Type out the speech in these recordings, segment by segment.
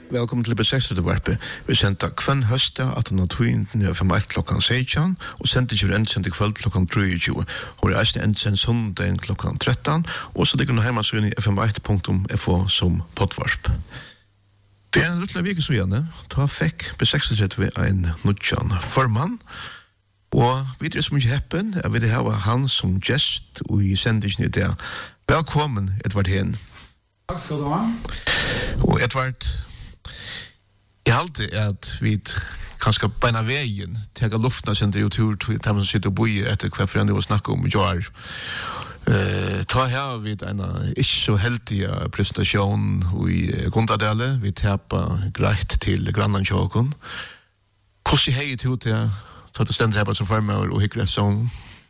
Velkommen til B6-varpe. Vi sendte kvann høste at han har tøyntene fra meg klokken 16, og sendte ikke endsend i kveld klokken 23. Og det er endsend sondagen klokken 13, og så ligger noe hjemme så inn i fm1.fo som poddvarp. Det er en lille vik så gjerne. Da fikk B6 en nødjan formann, og vi er så mye heppen. Jeg vil ha han som gjest og i sendingen i det. Velkommen, Edvard Hen. Takk skal du ha. Og Edvard, jeg halte at vi kanskje beina veien til luften av sender i tur til dem som sitter og bor etter hver for å snakke om jar. Ta her vi en ikke så heldige presentasjon i Gondadale. Vi tapper greit til grannen Kjåkon. Hvordan er det til å ta til stendet her som farmer og hyggelig sånn?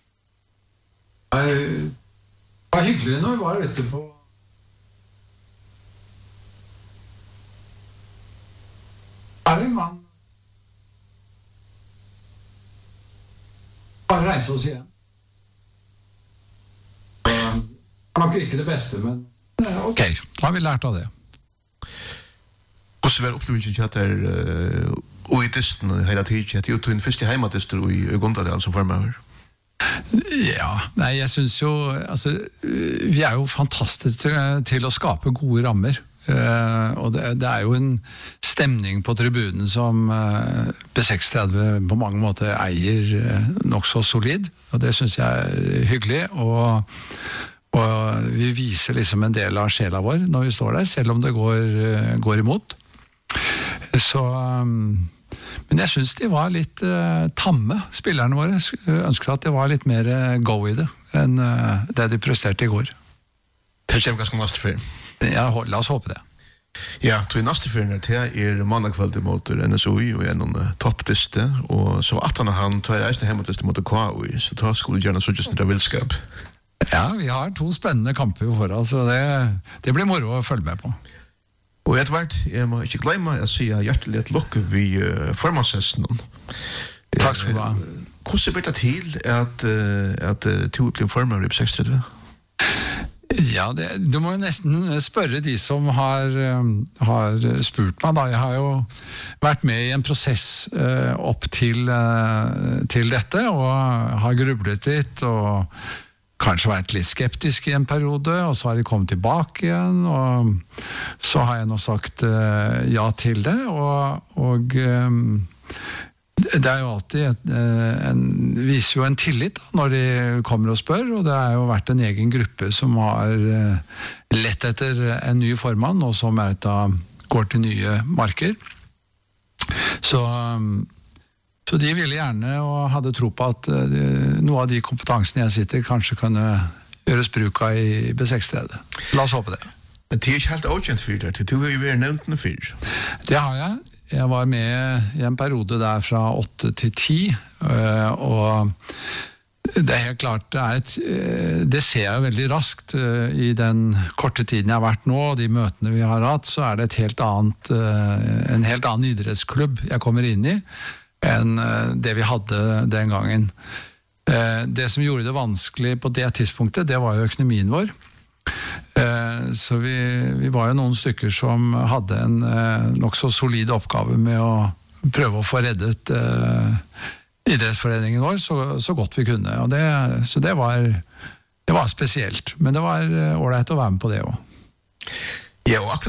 Det var hyggelig når vi var etterpå. Er det en mann? Bare reise oss igjen. Det var nok ikke det beste, men ok, da har vi lært av det. Hvordan var opplevelsen til at det er og i dysten hele tiden? Det er jo til en første heimadyster i Gondadal som farmer. Ja, nei, jeg synes jo, altså, vi er jo fantastiske til å skape gode rammer. Og det er jo en stemning på tribunen som B36 på mange måter eier nok så solid, og det synes jeg er hyggelig, og vi viser liksom en del av sjela vår når vi står der, selv om det går imot. Så, men jeg synes de var litt tamme, spillerne våre. Ønsket at det var litt mer go i det enn det de presterte i går. Det kommer ganske næste fyr. Ja, la oss håpe det. Ja, til næste fyr til mandagkveld mot NSOI og gjennom toppdiste, og så at han tar reisende hjemmetdiste mot KAI, så da skulle gjerne så just det vilskap. Ja, vi har 2 spennende kamper foran, så det blir moro å følge med på. Og Edvard, jeg må ikke glemme å si hjertelig et lukke ved formannshesten. Takk skal du ha. Hvordan blir det til at to blir formann i B36? Ja, du må jo nesten spørre de som har spurt meg da. Jeg har jo vært med i en prosess opp til dette, og har grublet litt, og kanskje vært litt skeptisk i en periode, og så har de kommet tilbake igjen, og så har jeg nå sagt ja til det, og det er jo alltid viser jo en tillit når de kommer og spør, og det har jo vært en egen gruppe som har lett etter en ny formann, og som går til nye marker. Så de ville gjerne og hadde tro på at noe av de kompetansene jeg sitter kanskje kunne gjøres bruk av i B36. La oss håpe det. Men det er ikke helt avkjent for deg, du har jo vært nevnt noe før. Det har jeg. Jeg var med i en periode der fra 8 til 10, og det er helt klart, det ser jeg jo veldig raskt i den korte tiden jeg har vært nå, og de møtene vi har hatt, så er det en helt annen idrettsklubb jeg kommer inn i, enn det vi hadde den gangen. Det som gjorde det vanskelig på det tidspunktet, det var jo økonomien vår. Så vi var jo noen stykker som hadde en nok så solid oppgave med å prøve å få reddet idrettsforeningen vår så godt vi kunne. Og så det var spesielt, men det var ordentlig å være med på det også. Ja, og akkurat